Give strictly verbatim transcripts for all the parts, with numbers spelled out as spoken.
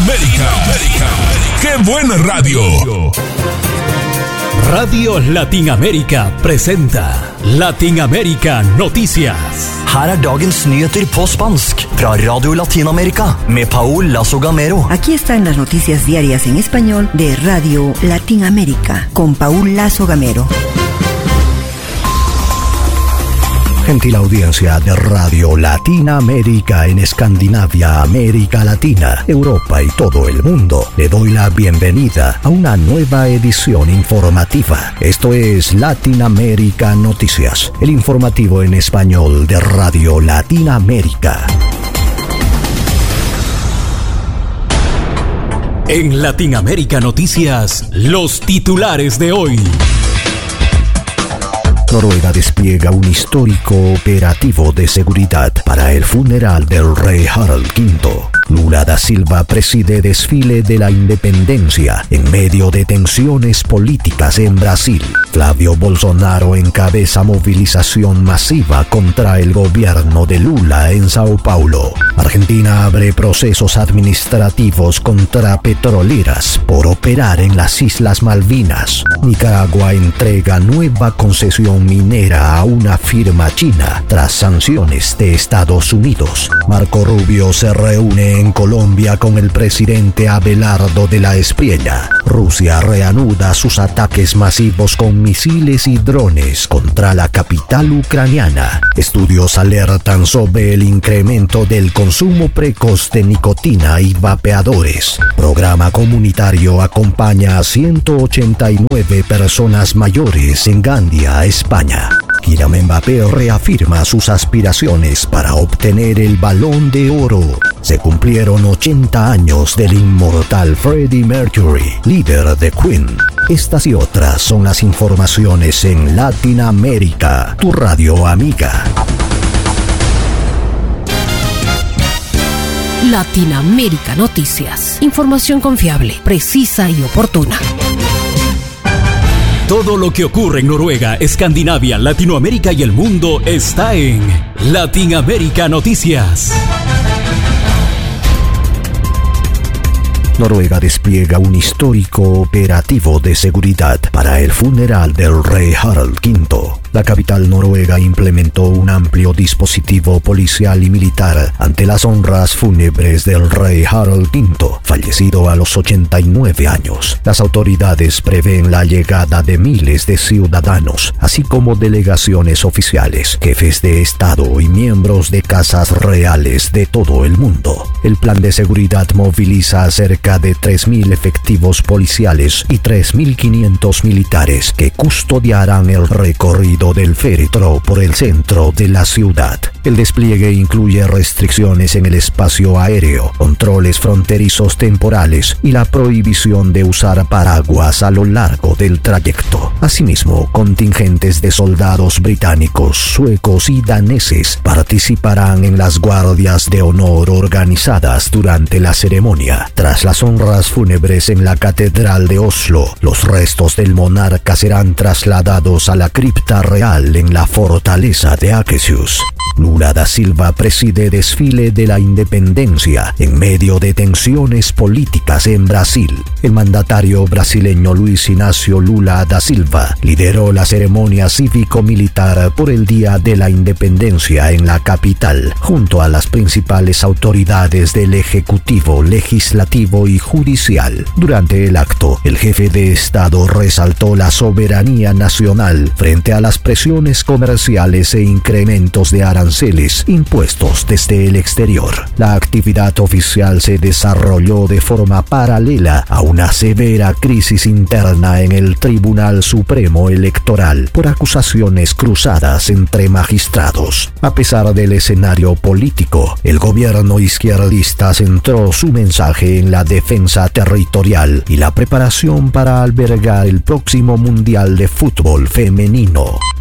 Latinoamérica. ¡Qué buena radio! Radio Latinamérica presenta Latinamérica Noticias. Her er dagens nyheter på spansk fra Radio Latinamerika med Paul Lazo Gamero. Aquí están las noticias diarias en español de Radio Latinamérica con Paul Lazo Gamero. Gentil audiencia de Radio Latinamérica en Escandinavia, América Latina, Europa y todo el mundo, le doy la bienvenida a una nueva edición informativa. Esto es Latinamérica Noticias, el informativo en español de Radio Latinamérica. En Latinamérica Noticias, los titulares de hoy. Noruega despliega un histórico operativo de seguridad para el funeral del rey Harald quinto. Lula da Silva preside desfile de la independencia en medio de tensiones políticas en Brasil. Flavio Bolsonaro encabeza movilización masiva contra el gobierno de Lula en Sao Paulo. Argentina abre procesos administrativos contra petroleras por operar en las Islas Malvinas. Nicaragua entrega nueva concesión minera a una firma china tras sanciones de Estados Unidos. Marco Rubio se reúne en Colombia con el presidente Abelardo de la Espriella. Rusia reanuda sus ataques masivos con misiles y drones contra la capital ucraniana. Estudios alertan sobre el incremento del consumo precoz de nicotina y vapeadores. Programa comunitario acompaña a ciento ochenta y nueve personas mayores en Gandia, España. Kylian Mbappé reafirma sus aspiraciones para obtener el Balón de Oro. Se cumplieron ochenta años del inmortal Freddie Mercury, líder de Queen. Estas y otras son las informaciones en Latinoamérica, tu radio amiga. Latinamérica Noticias. Información confiable, precisa y oportuna. Todo lo que ocurre en Noruega, Escandinavia, Latinoamérica y el mundo está en Latinamérica Noticias. Noruega despliega un histórico operativo de seguridad para el funeral del rey Harald quinto. La capital noruega implementó un amplio dispositivo policial y militar ante las honras fúnebres del rey Harald quinto, fallecido a los ochenta y nueve años. Las autoridades prevén la llegada de miles de ciudadanos, así como delegaciones oficiales, jefes de Estado y miembros de casas reales de todo el mundo. El plan de seguridad moviliza a cerca de tres mil efectivos policiales y tres mil quinientos militares que custodiarán el recorrido del féretro por el centro de la ciudad. El despliegue incluye restricciones en el espacio aéreo, controles fronterizos temporales y la prohibición de usar paraguas a lo largo del trayecto. Asimismo, contingentes de soldados británicos, suecos y daneses participarán en las guardias de honor organizadas durante la ceremonia. Tras las honras fúnebres en la Catedral de Oslo, los restos del monarca serán trasladados a la cripta real en la fortaleza de Akershus. Lula da Silva preside desfile de la independencia en medio de tensiones políticas en Brasil. El mandatario brasileño Luis Inácio Lula da Silva lideró la ceremonia cívico-militar por el Día de la Independencia en la capital, junto a las principales autoridades del Ejecutivo, Legislativo y Judicial. Durante el acto, el jefe de Estado resaltó la soberanía nacional frente a las presiones comerciales e incrementos de aranceles impuestos desde el exterior. La actividad oficial se desarrolló de forma paralela a una severa crisis interna en el Tribunal Supremo Electoral por acusaciones cruzadas entre magistrados. A pesar del escenario político, el gobierno izquierdista centró su mensaje en la defensa territorial y la preparación para albergar el próximo Mundial de Fútbol Femenino.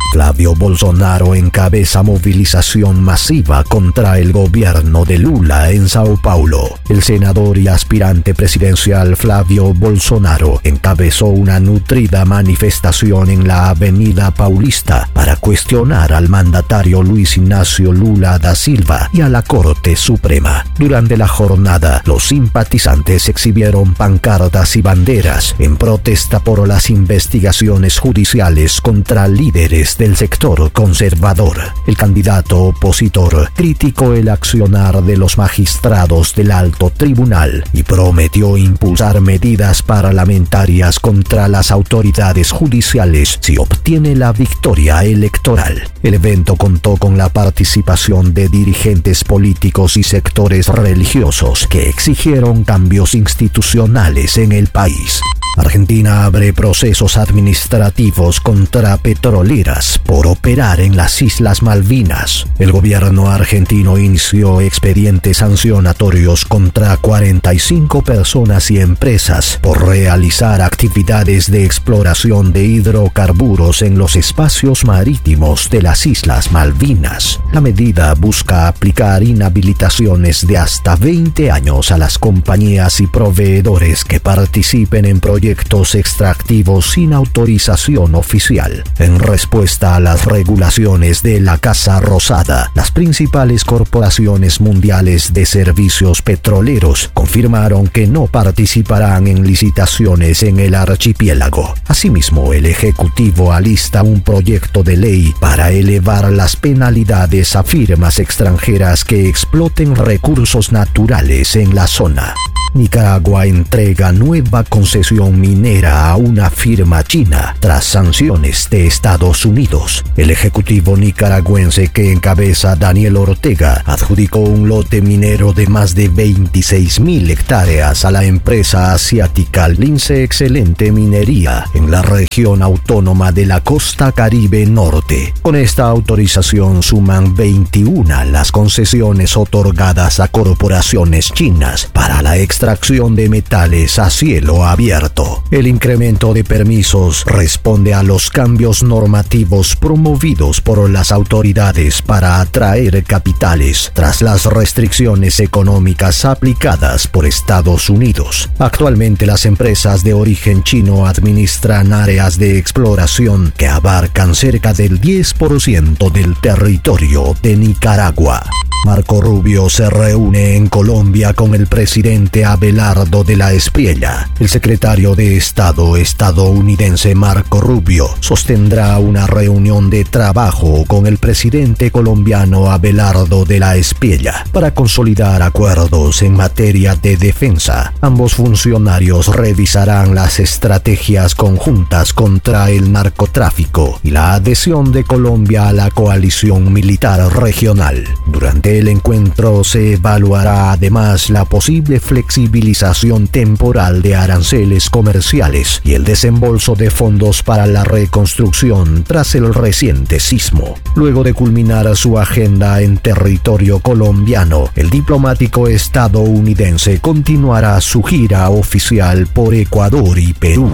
Flavio Bolsonaro encabeza movilización masiva contra el gobierno de Lula en Sao Paulo. El senador y aspirante presidencial Flavio Bolsonaro encabezó una nutrida manifestación en la Avenida Paulista para cuestionar al mandatario Luis Ignacio Lula da Silva y a la Corte Suprema. Durante la jornada, los simpatizantes exhibieron pancartas y banderas en protesta por las investigaciones judiciales contra líderes del sector conservador. El candidato opositor criticó el accionar de los magistrados del alto tribunal y prometió impulsar medidas parlamentarias contra las autoridades judiciales si obtiene la victoria electoral. El evento contó con la participación de dirigentes políticos y sectores religiosos que exigieron cambios institucionales en el país. Argentina abre procesos administrativos contra petroleras por operar en las Islas Malvinas. El gobierno argentino inició expedientes sancionatorios contra cuarenta y cinco personas y empresas por realizar actividades de exploración de hidrocarburos en los espacios marítimos de las Islas Malvinas. La medida busca aplicar inhabilitaciones de hasta veinte años a las compañías y proveedores que participen en proyectos extractivos sin autorización oficial. En respuesta a las regulaciones de la Casa Rosada, las principales corporaciones mundiales de servicios petroleros confirmaron que no participarán en licitaciones en el archipiélago. Asimismo, el Ejecutivo alista un proyecto de ley para elevar las penalidades a firmas extranjeras que exploten recursos naturales en la zona. Nicaragua entrega nueva concesión minera a una firma china tras sanciones de Estados Unidos. El ejecutivo nicaragüense que encabeza Daniel Ortega adjudicó un lote minero de más de veintiséis mil hectáreas a la empresa asiática Lince Excelente Minería en la región autónoma de la Costa Caribe Norte. Con esta autorización suman veintiuna las concesiones otorgadas a corporaciones chinas para la extracción de metales a cielo abierto. El incremento de permisos responde a los cambios normativos promovidos por las autoridades para atraer capitales tras las restricciones económicas aplicadas por Estados Unidos. Actualmente las empresas de origen chino administran áreas de exploración que abarcan cerca del diez por ciento del territorio de Nicaragua. Marco Rubio se reúne en Colombia con el presidente Abelardo de la Espriella. El secretario de Estado estadounidense Marco Rubio sostendrá una reunión de trabajo con el presidente colombiano Abelardo de la Espriella para consolidar acuerdos en materia de defensa. Ambos funcionarios revisarán las estrategias conjuntas contra el narcotráfico y la adhesión de Colombia a la coalición militar regional. Durante el encuentro se evaluará además la posible flexibilización temporal de aranceles comerciales y el desembolso de fondos para la reconstrucción tras el reciente sismo. Luego de culminar su agenda en territorio colombiano, el diplomático estadounidense continuará su gira oficial por Ecuador y Perú.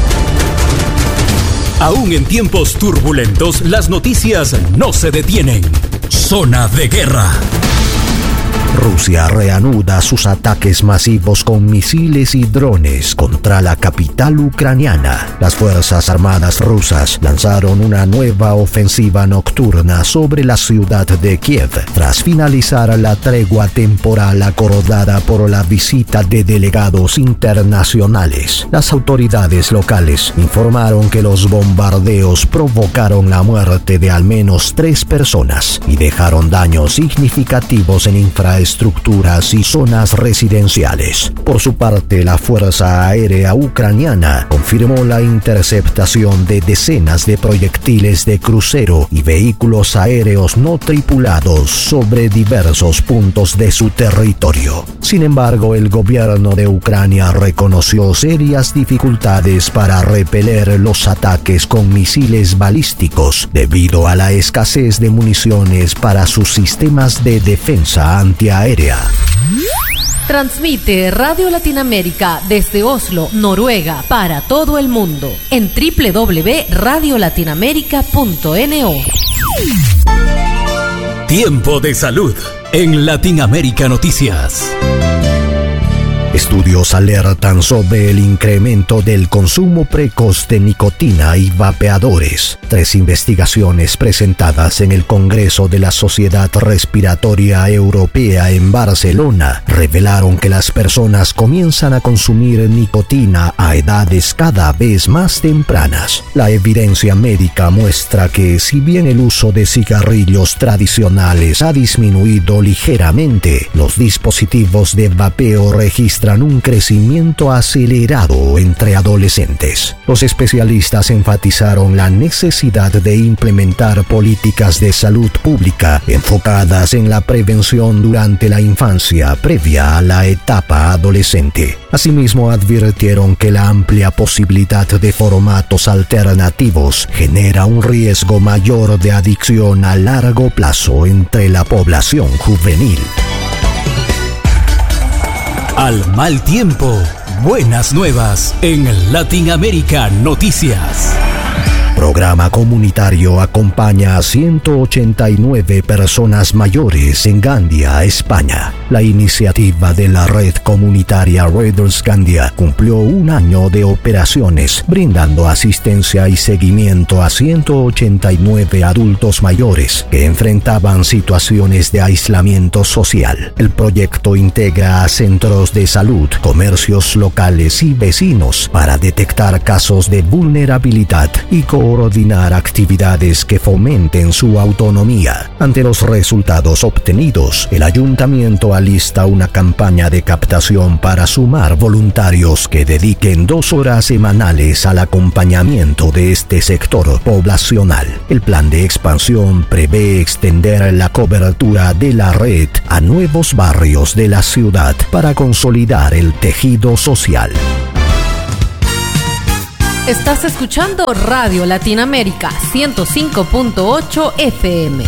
Aún en tiempos turbulentos, las noticias no se detienen. Zona de guerra. Rusia reanuda sus ataques masivos con misiles y drones contra la capital ucraniana. Las Fuerzas Armadas rusas lanzaron una nueva ofensiva nocturna sobre la ciudad de Kiev tras finalizar la tregua temporal acordada por la visita de delegados internacionales. Las autoridades locales informaron que los bombardeos provocaron la muerte de al menos tres personas y dejaron daños significativos en infraestructuras y zonas residenciales. Por su parte, la Fuerza Aérea Ucraniana confirmó la interceptación de decenas de proyectiles de crucero y vehículos aéreos no tripulados sobre diversos puntos de su territorio. Sin embargo, el gobierno de Ucrania reconoció serias dificultades para repeler los ataques con misiles balísticos debido a la escasez de municiones para sus sistemas de defensa antiaérea. Transmite Radio Latinoamérica desde Oslo, Noruega, para todo el mundo en doble u doble u doble u punto radio latinoamérica punto no. Tiempo de salud en Latinoamérica Noticias. Estudios alertan sobre el incremento del consumo precoz de nicotina y vapeadores. Tres investigaciones presentadas en el Congreso de la Sociedad Respiratoria Europea en Barcelona revelaron que las personas comienzan a consumir nicotina a edades cada vez más tempranas. La evidencia médica muestra que, si bien el uso de cigarrillos tradicionales ha disminuido ligeramente, los dispositivos de vapeo registran un crecimiento acelerado entre adolescentes. Los especialistas enfatizaron la necesidad de implementar políticas de salud pública enfocadas en la prevención durante la infancia previa a la etapa adolescente. Asimismo, advirtieron que la amplia posibilidad de formatos alternativos genera un riesgo mayor de adicción a largo plazo entre la población juvenil. Al mal tiempo, buenas nuevas en Latinoamérica Noticias. Programa comunitario acompaña a ciento ochenta y nueve personas mayores en Gandia, España. La iniciativa de la red comunitaria Raiders Gandia cumplió un año de operaciones, brindando asistencia y seguimiento a ciento ochenta y nueve adultos mayores que enfrentaban situaciones de aislamiento social. El proyecto integra a centros de salud, comercios locales y vecinos para detectar casos de vulnerabilidad y coordinar actividades que fomenten su autonomía. Ante los resultados obtenidos, el ayuntamiento alista una campaña de captación para sumar voluntarios que dediquen dos horas semanales al acompañamiento de este sector poblacional. El plan de expansión prevé extender la cobertura de la red a nuevos barrios de la ciudad para consolidar el tejido social. Estás escuchando Radio Latinoamérica ciento cinco punto ocho F M.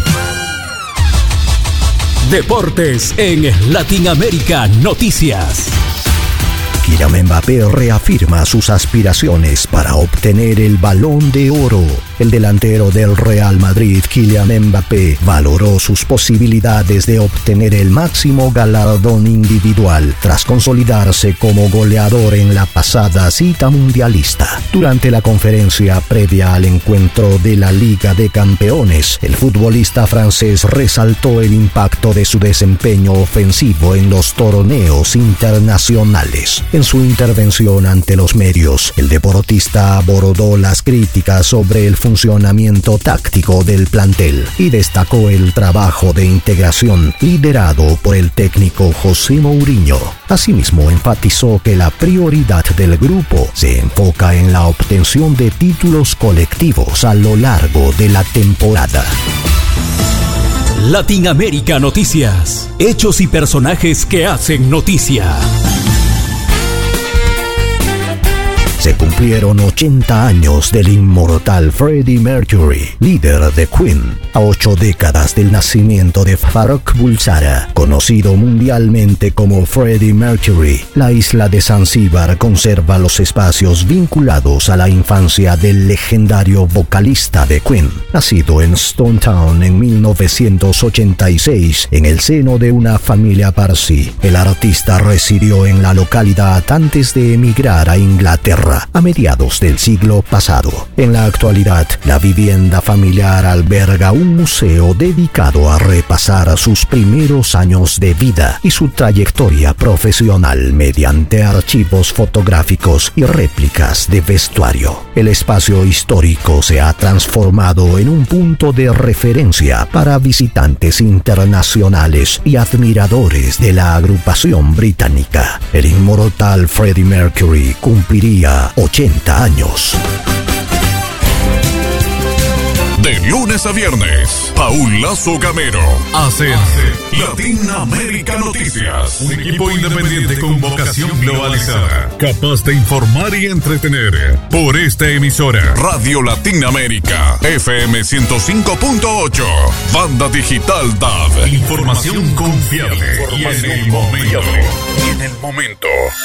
Deportes en Latinoamérica Noticias. Kylian Mbappé reafirma sus aspiraciones para obtener el Balón de Oro. El delantero del Real Madrid, Kylian Mbappé, valoró sus posibilidades de obtener el máximo galardón individual tras consolidarse como goleador en la pasada cita mundialista. Durante la conferencia previa al encuentro de la Liga de Campeones, el futbolista francés resaltó el impacto de su desempeño ofensivo en los torneos internacionales. En su intervención ante los medios, el deportista abordó las críticas sobre el funcionamiento táctico del plantel y destacó el trabajo de integración liderado por el técnico José Mourinho. Asimismo, enfatizó que la prioridad del grupo se enfoca en la obtención de títulos colectivos a lo largo de la temporada. Latinoamérica Noticias. Hechos y personajes que hacen noticia. Se cumplieron ochenta años del inmortal Freddie Mercury, líder de Queen, a ocho décadas del nacimiento de Farrokh Bulsara, conocido mundialmente como Freddie Mercury. La isla de Zanzíbar conserva los espacios vinculados a la infancia del legendario vocalista de Queen, nacido en Stone Town en mil novecientos ochenta y seis en el seno de una familia parsi. El artista residió en la localidad antes de emigrar a Inglaterra a mediados del siglo pasado. En la actualidad, la vivienda familiar alberga un museo dedicado a repasar sus primeros años de vida y su trayectoria profesional mediante archivos fotográficos y réplicas de vestuario. El espacio histórico se ha transformado en un punto de referencia para visitantes internacionales y admiradores de la agrupación británica. El inmortal Freddie Mercury cumpliría ochenta años. De lunes a viernes, Paul Lazo Gamero hace Latinoamérica Noticias. Un equipo independiente con vocación globalizada, capaz de informar y entretener. Por esta emisora, Radio Latinoamérica, F M ciento cinco punto ocho, Banda Digital D A B. Información confiable y en el momento. Y en el momento.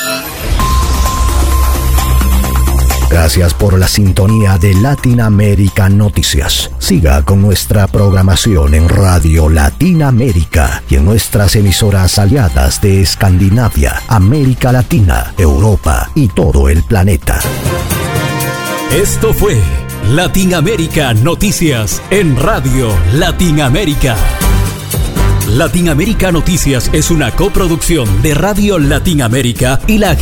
Gracias por la sintonía de Latinoamérica Noticias. Siga con nuestra programación en Radio Latinoamérica y en nuestras emisoras aliadas de Escandinavia, América Latina, Europa y todo el planeta. Esto fue Latinoamérica Noticias en Radio Latinoamérica. Latinoamérica Noticias es una coproducción de Radio Latinoamérica y la